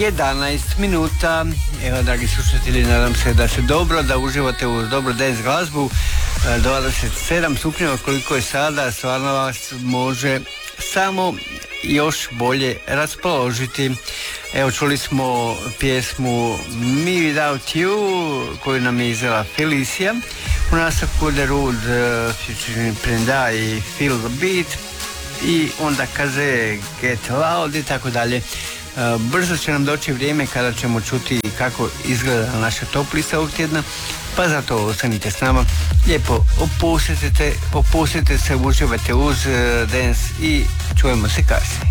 11 minuta. Evo, dragi slušatelji, nadam se da uživate u dobro dance glazbu. 27 stupnjeva koliko je sada, stvarno vas može samo još bolje raspoložiti. Evo, čuli smo pjesmu Me Without You koju nam je izvela Felicia. U nastavku The Rood, featuring Prenda i Feel the Beat, i onda kaže Get Loud i tako dalje. Brzo će nam doći vrijeme kada ćemo čuti kako izgleda naša top lista ovog tjedna, pa zato ostanite s nama, lijepo opustite se, uživajte uz dance i čujemo se kasnije.